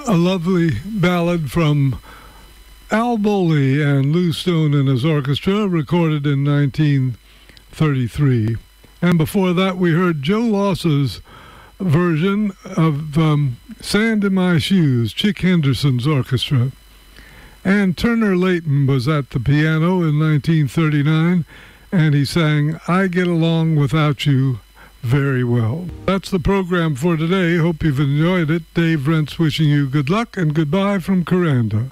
a lovely ballad from Al Bowley and Lou Stone and his orchestra, recorded in 1933. And before that, we heard Joe Loss's version of Sand in My Shoes, Chick Henderson's orchestra. And Turner Layton was at the piano in 1939, and he sang I Get Along Without You very well. That's the program for today. Hope you've enjoyed it. Dave Rentz wishing you good luck and goodbye from Coranda.